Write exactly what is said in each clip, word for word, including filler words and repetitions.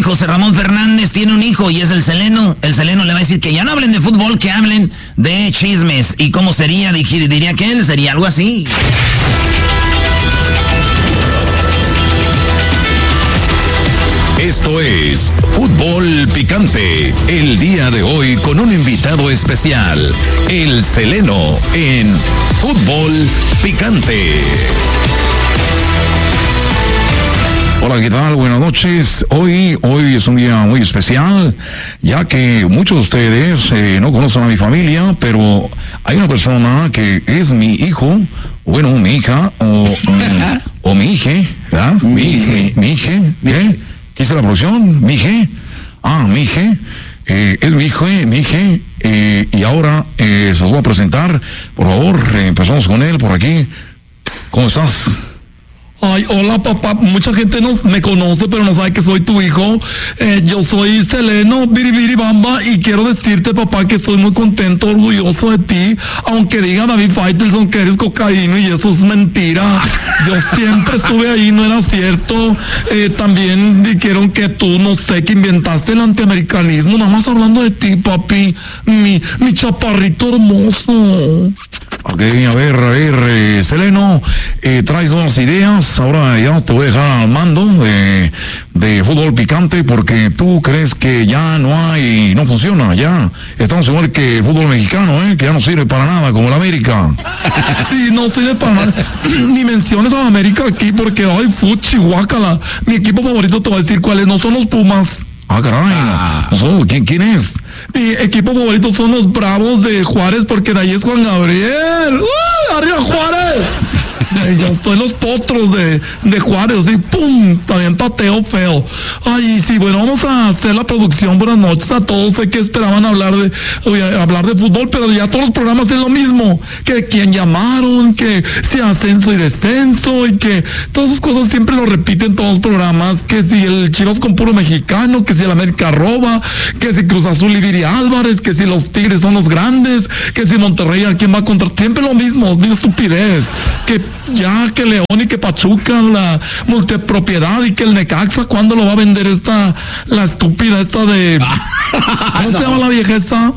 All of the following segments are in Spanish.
José Ramón Fernández tiene un hijo y es el Seleno. El Seleno le va a decir que ya no hablen de fútbol, que hablen de chismes. ¿Y cómo sería? Diría que él sería algo así. Esto es Fútbol Picante, el día de hoy con un invitado especial, el Seleno en Fútbol Picante. Hola, ¿qué tal? Buenas noches. Hoy, hoy es un día muy especial, ya que muchos de ustedes eh, no conocen a mi familia, pero hay una persona que es mi hijo, bueno, mi hija, o, o mi hija, ¿verdad? Mi hija, mi hija, ¿eh? ¿Qué dice la producción? ¿Mi hija? Ah, mi hija, eh, es mi hijo, mi hija, eh, y ahora eh, se los voy a presentar. Por favor, eh, empezamos con él por aquí. ¿Cómo estás? Ay, hola papá, mucha gente no me conoce, pero no sabe que soy tu hijo. Eh, yo soy Seleno Biribiribamba y quiero decirte, papá, que estoy muy contento, orgulloso de ti, aunque diga David Faitelson que eres cocaíno y eso es mentira. Yo siempre estuve ahí, no era cierto. Eh, también dijeron que tú, no sé, que inventaste el antiamericanismo, nada más hablando de ti, papi, mi, mi chaparrito hermoso. Ok, a ver, a ver, eh, Seleno, eh, traes unas ideas, ahora ya te voy a dejar al mando de, de Fútbol Picante porque tú crees que ya no hay, no funciona, ya estamos igual que el fútbol mexicano, eh, que ya no sirve para nada, como el América. Sí, no sirve para nada, ni menciones a la América aquí porque, ay, fuchi, guácala, mi equipo favorito te voy a decir cuál es, no son los Pumas. Ah, caray, ah. No, ¿quién, ¿quién es? Mi equipo favorito son los Bravos de Juárez porque de ahí es Juan Gabriel. ¡Uy, arriba Juárez! Yo soy los potros de, de Juárez, y ¡pum! También pateo feo. Ay, sí, bueno, vamos a hacer la producción. Buenas noches a todos. Sé que esperaban hablar de oye, hablar de fútbol, pero ya todos los programas es lo mismo. Que quién llamaron, que si ascenso y descenso, y que todas esas cosas siempre lo repiten todos los programas. Que si el Chiros con puro mexicano, que si el América roba, que si Cruz Azul y Viri Álvarez, que si los Tigres son los grandes, que si Monterrey a quién va a contra. Siempre lo mismo, es mi estupidez. Que ya que León y que Pachuca, la multipropiedad y que el Necaxa, ¿cuándo lo va a vender esta, la estúpida esta de, ¿cómo no. se llama la vieja esta?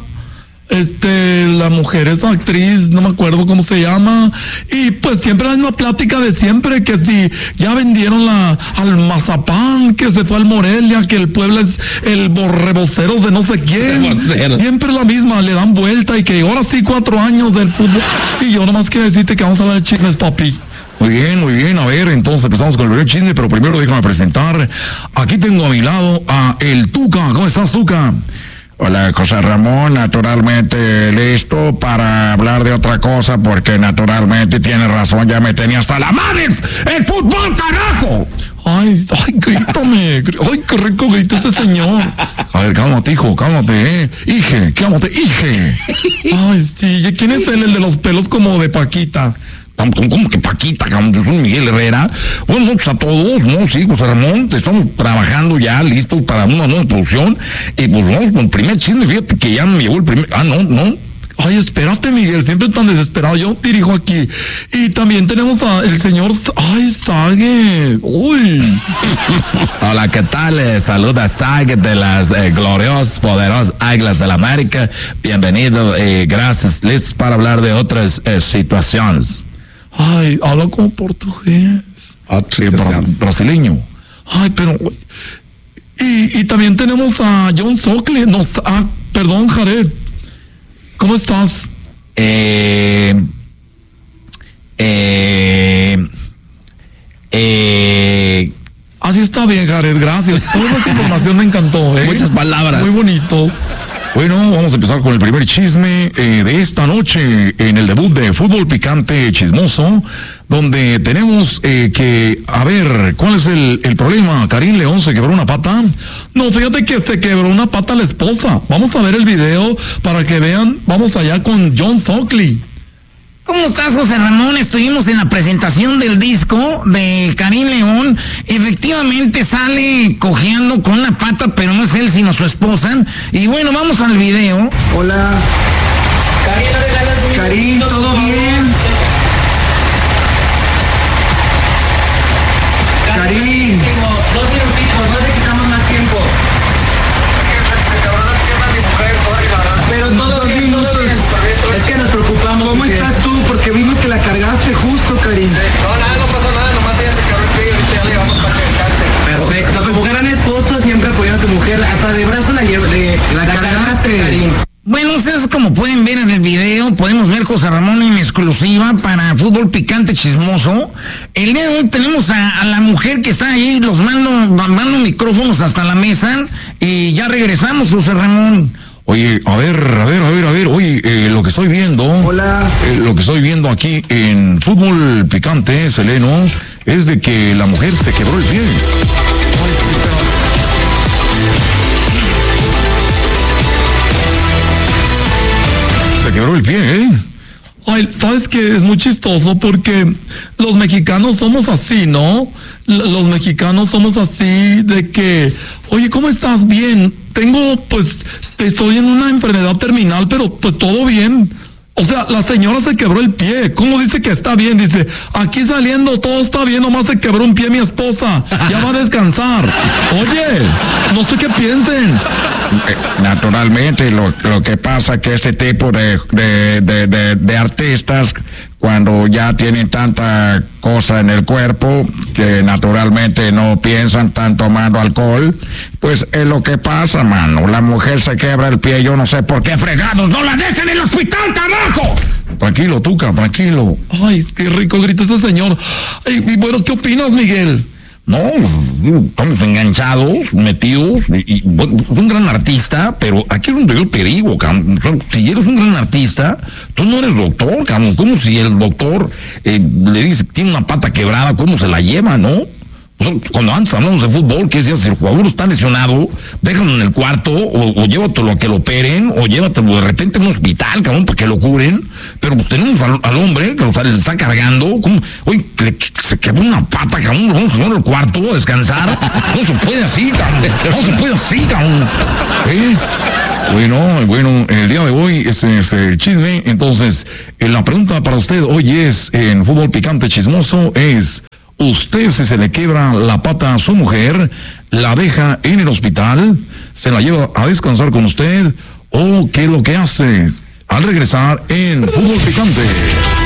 Este, la mujer, esa actriz, no me acuerdo cómo se llama, y pues siempre hay una plática de siempre, que si ya vendieron la, al Mazapán, que se fue al Morelia, que el Puebla es el borrebocero de no sé quién, siempre la misma, le dan vuelta, y que ahora sí cuatro años del fútbol, y yo nomás quiero decirte que vamos a hablar de chismes, papi. Muy bien, muy bien, a ver, entonces empezamos con el primer chisme, pero primero déjame presentar, aquí tengo a mi lado a el Tuca. ¿Cómo estás, Tuca? Hola, José Ramón, naturalmente listo para hablar de otra cosa, porque naturalmente tiene razón, ya me tenía hasta la madre el fútbol, carajo. Ay, ay, grítame, ay, qué rico grita este señor. A ver, cálmate, hijo, cálmate, eh. Hije, cálmate, hije. Ay, sí, ¿quién es él, el de los pelos como de Paquita? ¿Cómo, cómo que Paquita? Yo soy Miguel Herrera. Buenas noches a todos, ¿no? Sí, José Ramón, estamos trabajando ya, listos para una nueva producción. Y pues vamos con el primer chisme, fíjate que ya me llegó el primer... Ah, no, no. Ay, espérate, Miguel, siempre tan desesperado. Yo dirijo aquí. Y también tenemos a el señor... Ay, Sague. Uy. Hola, ¿qué tal? Les saluda Sague de las eh, gloriosas, poderosas Águilas de la América. Bienvenido y eh, gracias. Listos para hablar de otras eh, situaciones. Ay, habla como portugués. Ah, sí, bra- brasileño. Ay, pero... Y, y también tenemos a John Sockley. No, ah, perdón, Jared. ¿Cómo estás? Eh... Eh... Eh... Así está bien, Jared, gracias. Toda esa información me encantó, ¿eh? Muchas palabras. Muy bonito. Bueno, vamos a empezar con el primer chisme eh, de esta noche en el debut de Fútbol Picante Chismoso, donde tenemos eh, que, a ver, ¿cuál es el, el problema? ¿Karim León se quebró una pata? No, fíjate que se quebró una pata la esposa. Vamos a ver el video para que vean. Vamos allá con John Sockley. ¿Cómo estás, José Ramón? Estuvimos en la presentación del disco de Karim León. Efectivamente sale cojeando con una pata, pero no es él, sino su esposa. Y bueno, vamos al video. Hola. Karim, ¿todo bien? Karim. Dos minutitos, no le quitamos más tiempo. exclusiva para Fútbol Picante Chismoso. El día de hoy tenemos a, a la mujer que está ahí, los mando, mando micrófonos hasta la mesa y ya regresamos, José Ramón. Oye, a ver, a ver, a ver, a ver, oye, eh, lo que estoy viendo, Hola. Eh, lo que estoy viendo aquí en Fútbol Picante, Seleno, es de que la mujer se quebró el pie. Se quebró el pie, ¿eh? Ay, ¿sabes qué? Es muy chistoso porque los mexicanos somos así, ¿no? L- los mexicanos somos así de que, oye, ¿cómo estás? Bien. Tengo, pues, estoy en una enfermedad terminal, pero pues todo bien. O sea, la señora se quebró el pie. ¿Cómo dice que está bien? Dice, aquí saliendo todo está bien, nomás se quebró un pie mi esposa. Ya va a descansar. Oye, no sé qué piensen. Naturalmente, lo, lo que pasa es que este tipo de, de, de, de, de artistas, cuando ya tienen tanta cosa en el cuerpo, que naturalmente no piensan, están tomando alcohol, pues es lo que pasa, mano. La mujer se quebra el pie, yo no sé por qué fregados, ¡no la dejen en el hospital, carajo! Tranquilo, Tuca, tranquilo. Ay, qué rico grita ese señor. Ay, y bueno, ¿qué opinas, Miguel? No, estamos enganchados, metidos, y, y bueno, es un gran artista, pero aquí es donde yo te digo, cabrón, si eres un gran artista, tú no eres doctor, cabrón, como si el doctor eh, le dice que tiene una pata quebrada, ¿cómo se la lleva, no? O sea, cuando antes hablamos de fútbol, ¿qué decías? Si el jugador está lesionado, déjalo en el cuarto, o, o llévatelo a que lo operen, o llévatelo de repente a un hospital, cabrón, para que lo curen. Pero pues tenemos al, al hombre que lo está, le está cargando, como, oye, le, se quebró una pata, cabrón, vamos a llevarlo al cuarto a descansar. No se puede así, cabrón, no se puede así, cabrón. ¿Eh? Bueno, bueno, el día de hoy es, es el chisme. Entonces, eh, la pregunta para usted hoy es, en Fútbol Picante Chismoso, es... ¿Usted, si se le quiebra la pata a su mujer, la deja en el hospital, se la lleva a descansar con usted, o qué es lo que hace al regresar en Fútbol Picante?